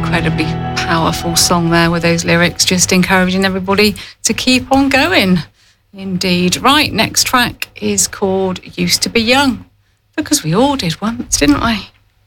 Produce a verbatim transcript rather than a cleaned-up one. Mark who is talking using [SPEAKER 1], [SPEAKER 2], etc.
[SPEAKER 1] incredibly powerful song there with those lyrics, just encouraging everybody to keep on going. Indeed. Right, next track is called Used to Be Young, because we all did once, didn't we?